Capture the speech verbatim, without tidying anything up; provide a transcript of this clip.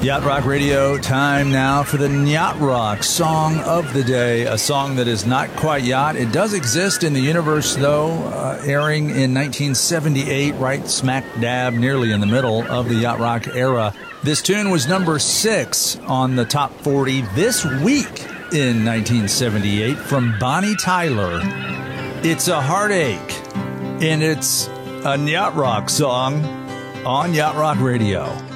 Yacht Rock Radio, time now for the Yacht Rock Song of the Day, a song that is not quite yacht. It does exist in the universe, though, uh, airing in nineteen seventy-eight, right smack dab, nearly in the middle of the Yacht Rock era. This tune was number six on the top forty this week in nineteen seventy-eight from Bonnie Tyler. It's a Heartache, and it's a Yacht Rock song on Yacht Rock Radio.